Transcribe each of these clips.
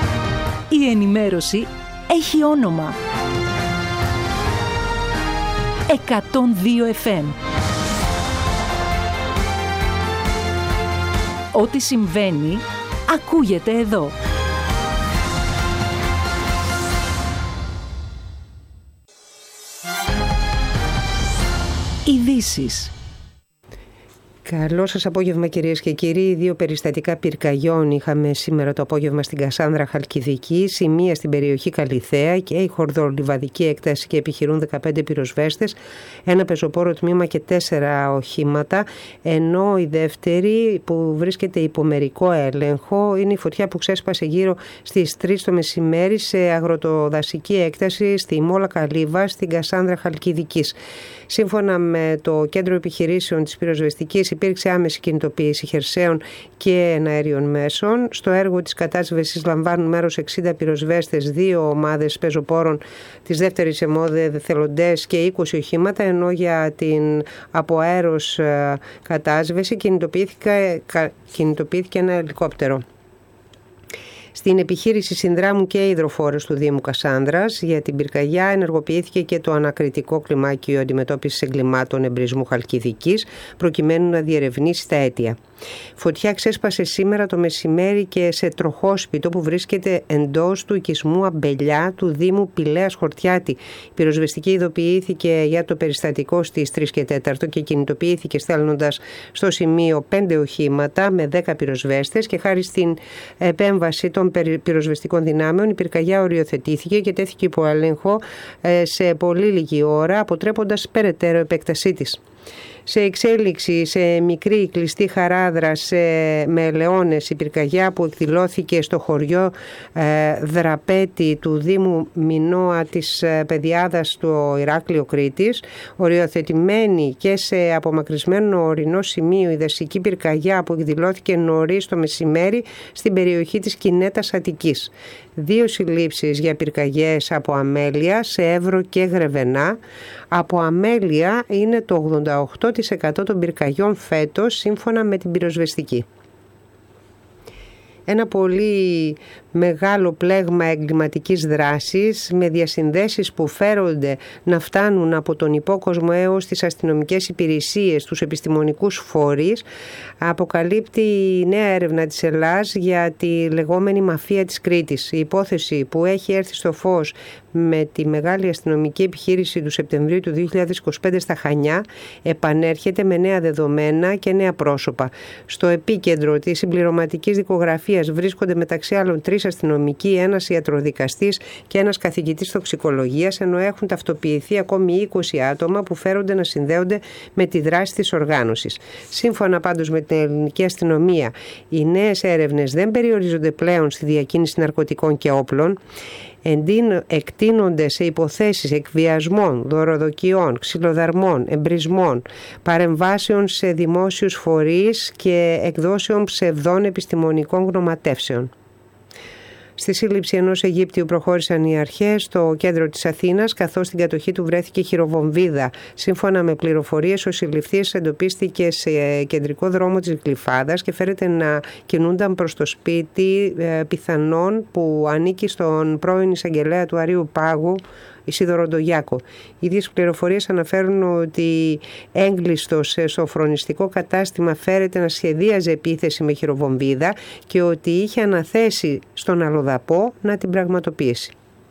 Η ενημέρωση έχει όνομα. 102 FM. Ό,τι συμβαίνει, ακούγεται εδώ. Ειδήσεις. Καλό σας απόγευμα κυρίες και κύριοι. 2 περιστατικά πυρκαγιών είχαμε σήμερα το απόγευμα στην Κασάνδρα Χαλκιδική, η μία στην περιοχή Καλιθέα και η χορδολιβαδική έκταση και επιχειρούν 15 πυροσβέστες, ένα πεζοπόρο τμήμα και 4 οχήματα, ενώ η δεύτερη που βρίσκεται υπό μερικό έλεγχο είναι η φωτιά που ξέσπασε γύρω στις 3 το μεσημέρι σε αγροτοδασική έκταση στη Μόλα Καλύβα στην Κασάνδρα Χαλκιδικής. Σύμφωνα με το Κέντρο Επιχειρήσεων της Πυροσβεστικής, υπήρξε άμεση κινητοποίηση χερσαίων και εναέριων μέσων. Στο έργο της κατάσβεσης λαμβάνουν μέρος 60 πυροσβέστες, 2 ομάδες πεζοπόρων της δεύτερης ΕΜΟΔΕ, θελοντές και 20 οχήματα, ενώ για την αποαέρος κατάσβεση κινητοποιήθηκε ένα ελικόπτερο. Στην επιχείρηση συνδράμουν και οι υδροφόρες του Δήμου Κασάνδρας. Για την πυρκαγιά ενεργοποιήθηκε και το ανακριτικό κλιμάκιο αντιμετώπισης εγκλημάτων εμπρισμού Χαλκιδικής, προκειμένου να διερευνήσει τα αίτια. Φωτιά ξέσπασε σήμερα το μεσημέρι και σε τροχόσπιτο που βρίσκεται εντός του οικισμού Αμπελιά του Δήμου Πηλέας Χορτιάτη. Η πυροσβεστική ειδοποιήθηκε για το περιστατικό στις 3 και 4 και κινητοποιήθηκε στέλνοντας στο σημείο 5 οχήματα με 10 πυροσβέστες, και χάρη στην επέμβαση των πυροσβεστικών δυνάμεων η πυρκαγιά οριοθετήθηκε και τέθηκε υπό έλεγχο σε πολύ λίγη ώρα, αποτρέποντας περαιτέρω επέκτασή της. Σε εξέλιξη σε μικρή κλειστή χαράδρα με ελαιώνες, η πυρκαγιά που εκδηλώθηκε στο χωριό Δραπέτη του Δήμου Μινώα της Πεδιάδας στο Ηράκλειο Κρήτης, οριοθετημένη και σε απομακρυσμένο ορεινό σημείο η δασική πυρκαγιά που εκδηλώθηκε νωρίς το μεσημέρι στην περιοχή της Κινέτας Αττικής. 2 συλλήψεις για πυρκαγιές από αμέλεια σε Εύρο και Γρεβενά. Από αμέλεια είναι το 88% των πυρκαγιών φέτος, σύμφωνα με την πυροσβεστική. Ένα πολύ μεγάλο πλέγμα εγκληματικής δράσης με διασυνδέσεις που φέρονται να φτάνουν από τον υπόκοσμο έως τις αστυνομικές υπηρεσίες, τους επιστημονικούς φορείς, αποκαλύπτει η νέα έρευνα της Ελλάς για τη λεγόμενη μαφία της Κρήτης. Η υπόθεση που έχει έρθει στο φως με τη μεγάλη αστυνομική επιχείρηση του Σεπτεμβρίου του 2025 στα Χανιά επανέρχεται με νέα δεδομένα και νέα πρόσωπα. Στο επίκεντρο της συμπληρωματικής δικογραφίας βρίσκονται μεταξύ άλλων 3 αστυνομικοί, ένας ιατροδικαστής και ένας καθηγητής τοξικολογίας, ενώ έχουν ταυτοποιηθεί ακόμη 20 άτομα που φέρονται να συνδέονται με τη δράση της οργάνωσης. Σύμφωνα πάντως με την ελληνική αστυνομία, οι νέες έρευνες δεν περιορίζονται πλέον στη διακίνηση ναρκωτικών και όπλων. Εκτείνονται σε υποθέσεις εκβιασμών, δωροδοκιών, ξυλοδαρμών, εμπρισμών, παρεμβάσεων σε δημόσιους φορείς και εκδόσεων ψευδών επιστημονικών γνωματεύσεων. Στη σύλληψη ενός Αιγύπτιου προχώρησαν οι αρχές στο κέντρο της Αθήνας, καθώς στην κατοχή του βρέθηκε χειροβομβίδα. Σύμφωνα με πληροφορίες, ο συλληφθής εντοπίστηκε σε κεντρικό δρόμο της Γλυφάδας και φέρεται να κινούνταν προς το σπίτι πιθανόν που ανήκει στον πρώην εισαγγελέα του Αρείου Πάγου, Ισίδωρο Ντογιάκο. Οι ίδιες πληροφορίες αναφέρουν ότι έγκλειστος σε σοφρονιστικό κατάστημα φέρεται να σχεδίαζε επίθεση με χειροβομβίδα και ότι είχε αναθέσει στον αλλοδαπό να την πραγματοποιήσει.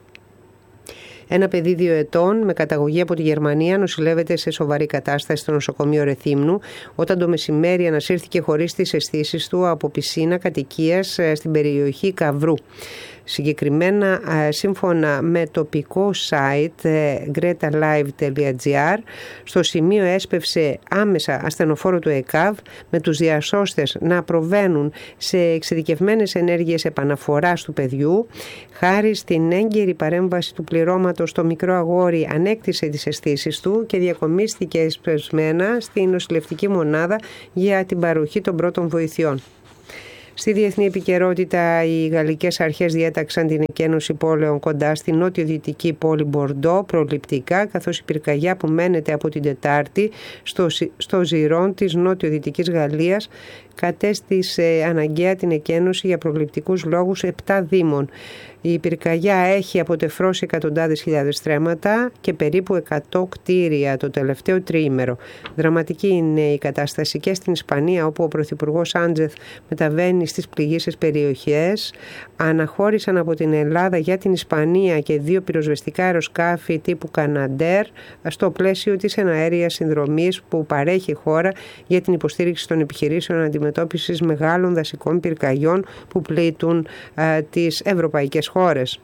Ένα παιδί 2 ετών με καταγωγή από τη Γερμανία νοσηλεύεται σε σοβαρή κατάσταση στο νοσοκομείο Ρεθύμνου όταν το μεσημέρι ανασύρθηκε χωρίς τις αισθήσεις του από πισίνα κατοικίας στην περιοχή Καυρού. Συγκεκριμένα, σύμφωνα με τοπικό site gretalive.gr, στο σημείο έσπευσε άμεσα ασθενοφόρο του ΕΚΑΒ με τους διασώστες να προβαίνουν σε εξειδικευμένες ενέργειες επαναφοράς του παιδιού. Χάρη στην έγκαιρη παρέμβαση του πληρώματος, το μικρό αγόρι ανέκτησε τις αισθήσεις του και διακομίστηκε εσπευσμένα στην νοσηλευτική μονάδα για την παροχή των πρώτων βοηθειών. Στη διεθνή επικαιρότητα, οι γαλλικές αρχές διέταξαν την εκένωση πόλεων κοντά στη νότιο-δυτική πόλη Μπορντό προληπτικά, καθώς η πυρκαγιά που μένεται από την Τετάρτη στο Ζιρόν της νότιο-δυτικής Γαλλίας κατέστησε αναγκαία την εκένωση για προληπτικούς λόγους 7 δήμων. Η πυρκαγιά έχει αποτεφρώσει εκατοντάδες χιλιάδες στρέμματα και περίπου 100 κτίρια το τελευταίο τριήμερο. Δραματική είναι η κατάσταση και στην Ισπανία, όπου ο Πρωθυπουργός Σάντσεθ μεταβαίνει στις πληγείσες περιοχές. Αναχώρησαν από την Ελλάδα για την Ισπανία και 2 πυροσβεστικά αεροσκάφη τύπου Καναντέρ στο πλαίσιο της εναέριας συνδρομής που παρέχει η χώρα για την υποστήριξη των επιχειρήσεων αντιμετώπισης μεγάλων δασικών πυρκαγιών που πλήττουν τις ευρωπαϊκές χώρες.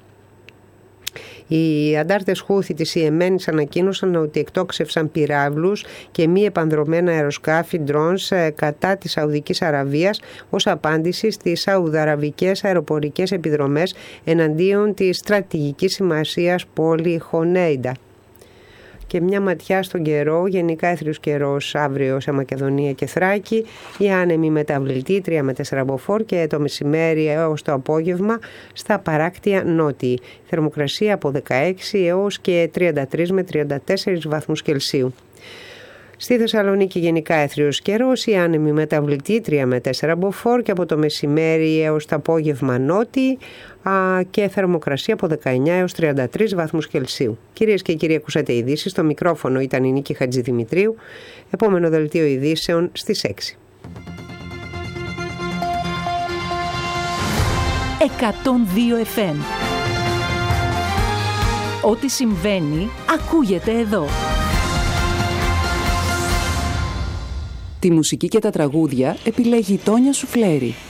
Οι αντάρτες Χούθη της Ιεμένης ανακοίνωσαν ότι εκτόξευσαν πυράβλους και μη επανδρομένα αεροσκάφη drones κατά της Σαουδικής Αραβίας ως απάντηση στις σαουδαραβικές αεροπορικές επιδρομές εναντίον της στρατηγικής σημασίας πόλη Χονέιντα. Και μια ματιά στον καιρό, γενικά έθριος καιρός αύριο σε Μακεδονία και Θράκη, η άνεμη μεταβλητή 3 με 4 μποφόρ και το μεσημέρι έως το απόγευμα στα παράκτια νότιοι. Θερμοκρασία από 16 έως και 33 με 34 βαθμούς Κελσίου. Στη Θεσσαλονίκη γενικά έθριος καιρός, η άνεμη μεταβλητή 3 με 4 μποφόρ και από το μεσημέρι έως το απόγευμα νότιοι και θερμοκρασία από 19 έως 33 βαθμούς Κελσίου. Κυρίες και κύριοι, ακούσατε ειδήσεις. Στο μικρόφωνο ήταν η Νίκη Χατζηδημητρίου. Επόμενο δελτίο ειδήσεων στις 6. 102 FM. Ό,τι συμβαίνει ακούγεται εδώ. Τη μουσική και τα τραγούδια επιλέγει η Τόνια Σουφλέρη.